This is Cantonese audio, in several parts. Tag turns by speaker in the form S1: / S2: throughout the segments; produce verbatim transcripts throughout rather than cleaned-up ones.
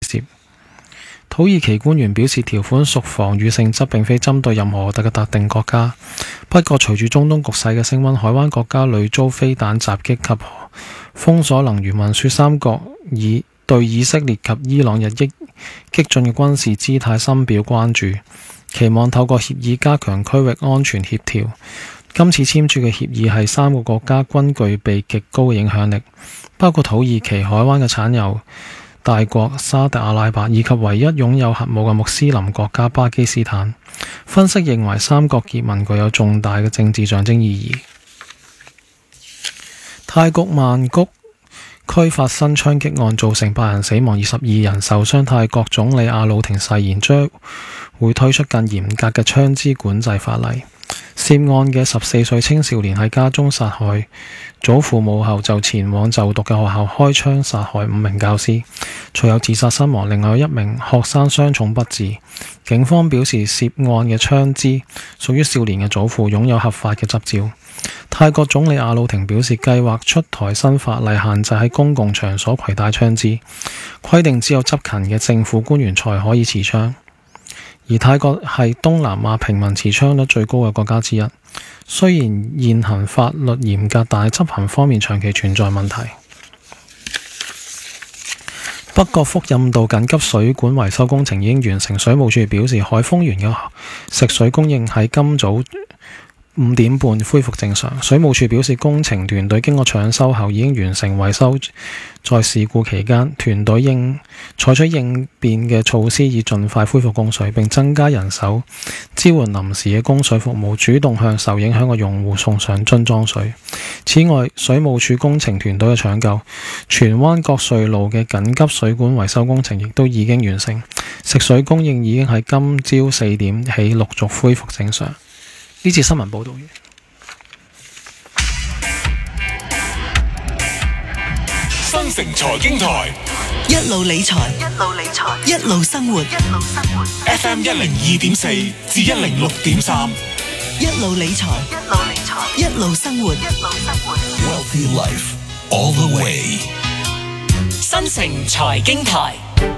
S1: 涉。土耳其官員表示，條款屬防禦性質，並非針對任何特嘅特定國家。不過，隨住中東局勢嘅升溫，海灣國家屢遭飛彈襲擊及封鎖能源運輸，三國以對以色列及伊朗日益激進嘅軍事姿態深表關注，期望透過協議加強區域安全協調。今次簽署嘅協議係三個國家均具備極高嘅影響力，包括土耳其海灣嘅產油大國沙特阿拉伯以及唯一擁有核武嘅穆斯林國家巴基斯坦。分析認為，三國結盟具有重大嘅政治象徵意義。泰國曼谷區發生槍擊案，造成八人死亡、二十二人受傷。泰國總理阿魯廷誓言將會推出更嚴格嘅槍支管制法例。涉案嘅十四歲青少年喺家中殺害祖父母後，就前往就讀嘅學校開槍殺害五名教師，隨後自殺身亡。另外有一名學生傷重不治。警方表示，涉案嘅槍支屬於少年嘅祖父，擁有合法嘅執照。泰國總理阿魯廷表示，計劃出台新法例，限制喺公共場所攜帶槍支，規定只有執勤嘅政府官員才可以持槍。而泰國係東南亞平民持槍率最高嘅國家之一。雖然現行法律嚴格，但係執行方面長期存在問題。北角福蔭道緊急水管維修工程已經完成，水務署表示，海豐園嘅食水供應喺今早五點半恢復正常。水務署表示，工程團隊經過搶修後已經完成維修。在事故期間，團隊應採取應變嘅措施，以盡快恢復供水，並增加人手支援臨時嘅供水服務，主動向受影響嘅用戶送上樽裝水。此外，水務署工程團隊嘅搶救，荃灣角隧路嘅緊急水管維修工程亦都已經完成，食水供應已經喺今朝四點起陸續恢復正常。呢次新聞報導完。
S2: 新城財經台
S3: 一路理財，一路理財，一路生活，一路生活。
S2: F M 一零二點四至一零六點三，
S3: 一路理財，一路理財，一路生活，一路生活。
S2: Wealthy Life all the way。
S4: 新城財經台，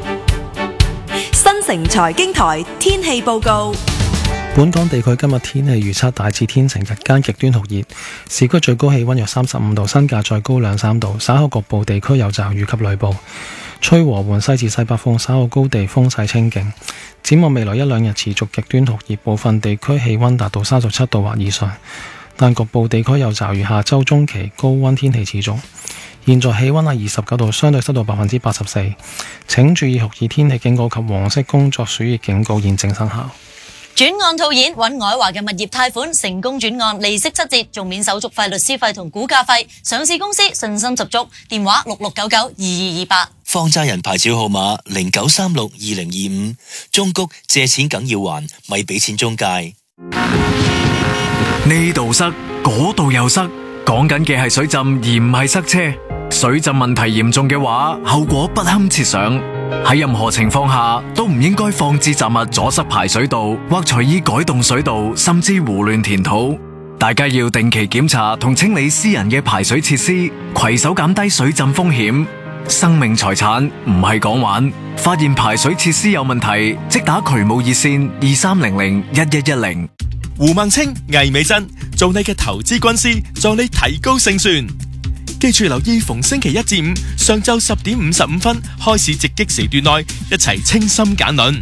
S5: 新城財經台天氣報告。
S1: 本港地區今日天氣預測大致天晴，日間極端酷熱，市區最高氣溫約三十五度，新界再高兩三度。稍後局部地區有驟雨及雷暴，吹和緩西至西北風，稍後高地風勢清勁。展望未來一兩日持續極端酷熱，部分地區氣溫達到三十七度或以上，但局部地區有驟雨。下周中期高溫天氣持續。現在氣溫係二十九度，相對濕度百分之八十四。請注意酷熱天氣警告及黃色工作暑熱警告現正生效。
S4: 轉案套現揾愛華嘅物業貸款成功轉案，利息七折，仲免手續費、律師費同估價費。上市公司信心十足，電話六六九九二二二八。
S6: 放債人牌照號碼零九三六二零二五。中谷借錢梗要還，咪俾錢中介。
S7: 呢度塞，嗰度又塞，講緊嘅係水浸而唔係塞車。水浸問題嚴重嘅話，後果不堪設想。喺任何情況下都唔應該放置雜物阻塞排水道，或隨意改動水道，甚至胡亂填土。大家要定期檢查同清理私人嘅排水設施，攜手減低水浸風險。生命財產唔係講玩，發現排水設施有問題，即打渠務熱線二三零零一一一零。
S8: 胡孟青、魏美珍做你嘅投資軍師，助你提高勝算。記住留意逢星期一至五上晝十點五十五分開始直擊時段內，一齊清心簡論。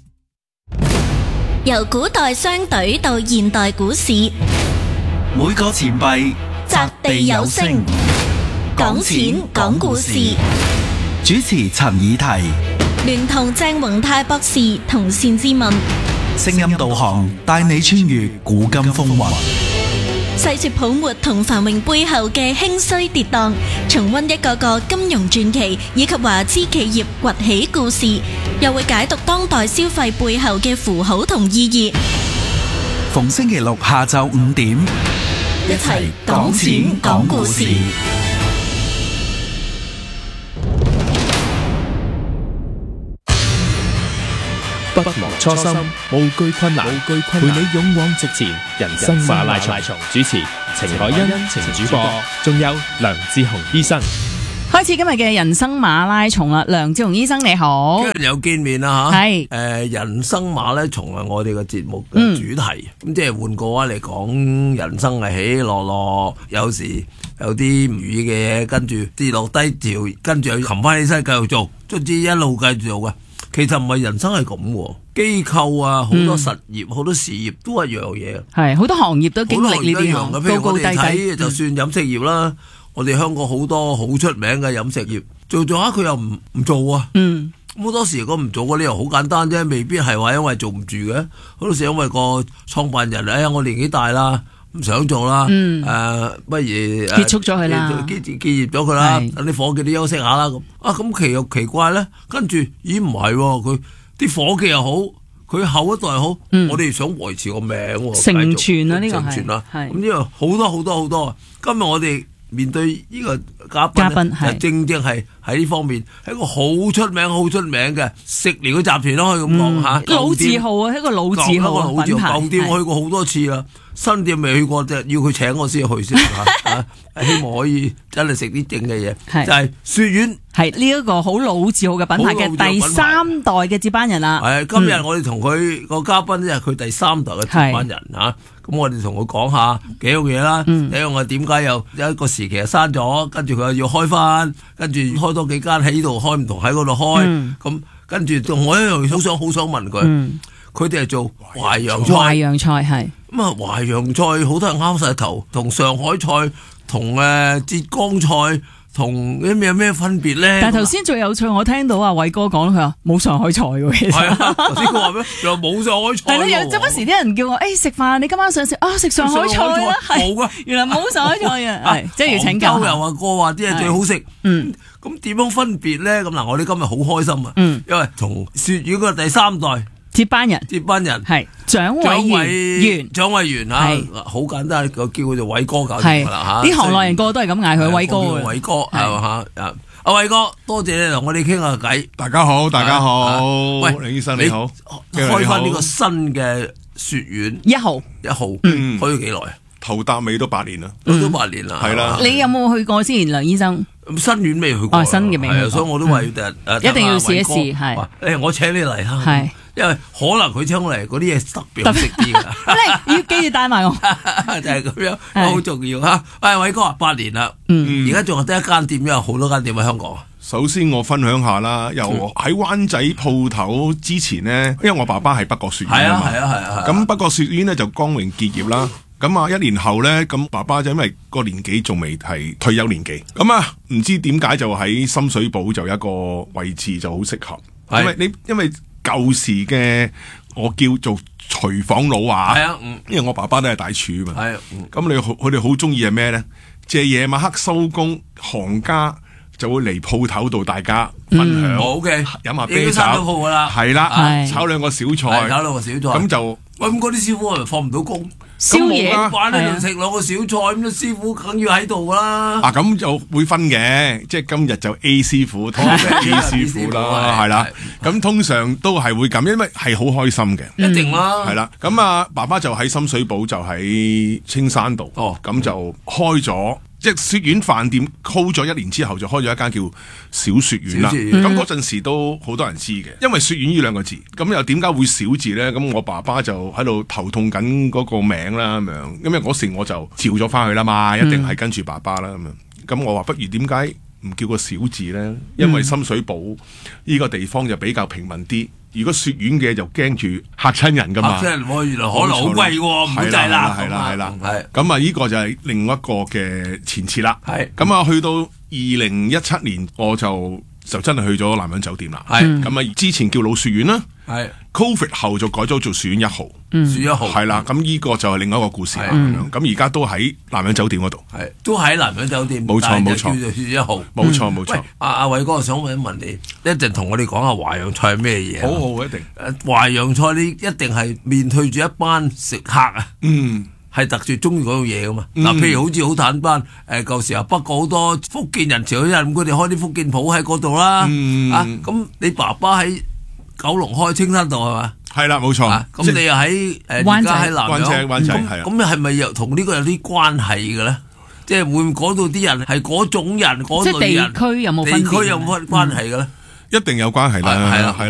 S9: 由古代商隊到現代股市，
S10: 每個錢幣
S9: 擲地有聲，講錢講故事。
S10: 主持陳以提，
S9: 聯同鄭宏泰博士同單之文，
S10: 聲音導航帶你穿越古今風雲。
S9: 細說泡沫同繁榮背後嘅興衰跌宕，重溫一個個金融傳奇以及華資企業崛起故事，又會解讀當代消費背後嘅符號同意義。
S10: 逢星期六下晝五點，
S9: 一齊講錢講故事。
S11: 不忘初心，無懼困難，陪你勇往直前。人生馬拉松，主持程海欣、程主播，仲有梁志雄醫生。
S12: 開始今日嘅人生馬拉松啦，梁志雄醫生你好，
S13: 今日又見面啦吓，
S12: 係
S13: 誒人生馬拉松係我哋嘅節目嘅主題，咁、嗯、即係換個話嚟講，人生係起起落落，有時有啲唔如意嘅嘢，跟住跌落低潮，跟住又擒翻起身繼續做，卒之一路繼續做嘅。其實唔係人生係咁，機構啊，好多實業、好、嗯、多事業都係一樣嘢，
S12: 係好多行業都經歷呢啲
S13: 嘅。譬如我哋睇，就算飲食業啦。嗯我哋香港好多好出名嘅飲食業，做做下佢又唔唔做啊。嗯，好多時如果唔做嘅理由好簡單啫，未必係話因為做唔住嘅，好多時因為個創辦人，哎呀我年紀大啦，唔想做啦，誒、嗯呃、不如
S12: 結束咗佢啦，
S13: 結結業咗佢啦，等啲伙計都休息下啦咁。啊咁奇又奇怪咧，跟住咦唔係喎，佢啲伙計又好，佢後一代又好，嗯、我哋想維持個名喎，
S12: 承傳啊呢個係，
S13: 承傳啦，咁呢個好多好多好多。今日我哋面對呢個嘉賓，嘉賓就正正係喺呢方面，係一個好出名、好出名嘅食療嘅集團咯，可以咁講吓。
S12: 老字號啊，一個老字號嘅品牌。
S13: 舊店我去過好多次啦，新店未去過，就要佢請我先去先吓。希望可以真係食啲正嘅嘢，就係雪丸，
S12: 係呢一個好老字號嘅品牌嘅第三代嘅接班人啦。
S13: 係今日我哋同佢個嘉賓咧，係佢第三代嘅接班人吓。咁我哋同佢講下幾樣嘢啦。第一樣我點解又有一個時期又閂咗，跟住佢又要開翻，跟住開多幾間喺呢度開，唔同喺嗰度開。咁、嗯、跟住同我一樣好想好想問佢，佢哋係做淮揚菜。
S12: 淮揚菜係
S13: 咁啊，淮揚菜好多人啱晒頭，同上海菜、同誒浙江菜。同啲咩咩分別咧？
S12: 但係頭先最有趣，我聽到阿偉哥講佢話冇上海菜喎，其實。係
S13: 啊，頭先佢話咩？又冇上海菜。
S12: 係咯，有陣不時啲人叫我誒食飯，你今晚想食啊食上海菜啦？
S13: 冇噶，
S12: 原來冇上海菜啊！係即係要請教。
S13: 又話過話啲嘢最好食。嗯。咁點樣分別咧？咁嗱，我哋今日好開心啊！嗯。因為從雪丸嘅第三代
S12: 接班人，
S13: 接班人
S12: 係蔣偉元，
S13: 蔣偉元嚇，好簡單，個叫佢做偉哥搞掂啦嚇。
S12: 啲行內人個個都係咁嗌佢偉哥嘅。
S13: 偉哥係嘛嚇？阿偉哥，多謝你同我哋傾下偈。
S14: 大家好，大家好。喂，梁醫生你好。
S13: 開翻呢個新嘅雪丸
S12: 一號，
S13: 一號開咗幾耐啊？
S14: 頭搭尾都八年啦，
S13: 都八年啦。係啦。
S12: 你有冇去過先，梁醫生？
S13: 新丸未去過。哦，新嘅未去過。所以我都話要第日
S12: 一定要試一試。係。
S13: 誒，我請你嚟啦。係。因為可能佢請我嚟嗰啲嘢特別好食啲㗎，
S12: 你要記住帶埋我，
S13: 就係咁樣，好重要嚇。喂，偉哥，八年啦，而家仲係得一間店，有好多間店喺香港。
S14: 首先我分享下啦，由喺灣仔鋪頭之前呢，因為我爸爸係北角雪丸啊嘛，
S13: 係啊係啊係。
S14: 咁北角雪丸呢就光榮結業啦。咁啊，一年後咧，咁爸爸就因為個年紀仲未係退休年紀，咁啊唔知點解就喺深水埗就有一個位置就好適合，因為你因為。舊時嘅我叫做廚房佬啊，係啊，嗯，因為我爸爸都係大廚嘛，係啊，咁你佢哋好中意係咩咧？即係夜晚黑收工，行家就會嚟鋪頭度，大家分享，好嘅，飲下啤酒，係啦，炒兩個小菜，
S13: 炒兩個小菜，
S14: 咁就
S13: 喂咁嗰啲師傅係咪放唔到工？
S12: 宵夜
S13: 玩喺度食兩個小菜，咁啲師傅梗要喺度啦。
S14: 啊，咁就會分嘅，即係今日就 A 師傅同 A 師傅啦，係啦。咁通常都係會咁，因為係好開心嘅。
S13: 一定啦。
S14: 係啦，咁啊，爸爸就喺深水埗，就喺青山道。哦，咁就開咗。即係雪丸飯店 hold 咗一年之後，就開咗一間叫小雪丸啦。咁嗰陣時都好多人知嘅，因為雪丸呢兩個字，咁又點解會少字咧？咁我爸爸就喺度頭痛緊嗰個名啦，咁樣。因為嗰時我就召咗翻去啦嘛，一定係跟住爸爸啦，咁樣。咁我話不如點解唔叫個小字咧？因為深水埗呢個地方就比較平民啲。如果雪丸嘅就驚住嚇親人噶嘛，
S13: 嚇親人喎，原來可能好貴喎，唔好制啦，
S14: 係啦係啦，係咁啊！呢個就係另一個嘅前設啦。係咁啊，去到二零一七年，我就就真係去咗南洋酒店啦。係咁啊，之前叫老雪丸啦。係 Covid 後就改咗做雪丸一號，
S13: 雪一號
S14: 係啦。咁呢個就係另一個故事啦。咁而家都喺南洋酒店嗰度，
S13: 係都喺南洋酒店，
S14: 冇錯冇錯，
S13: 叫做雪一號，
S14: 冇錯冇錯。
S13: 阿阿偉哥，我想問一問你，一陣同我哋講下淮揚菜係咩嘢？
S14: 好好，一定。
S13: 誒，淮揚菜你一定係面對住一班食客啊，嗯，係特別中意嗰樣嘢噶嘛。嗱，譬如好似好坦白，誒，舊時候北角好多福建人潮，因為佢哋開啲福建鋪喺嗰度啦。啊，咁你爸爸喺九龍開青山道係嘛？
S14: 係啦，冇錯。
S13: 咁你又喺誒而家喺南洋，
S14: 灣仔灣仔係啊。
S13: 咁係咪又同呢個有啲關係嘅咧？ 即係會嗰度啲人係嗰種人嗰類人，
S12: 即係地區有冇分別？
S13: 地區有冇關係嘅咧？
S14: 一定有關係啦，係啦，係。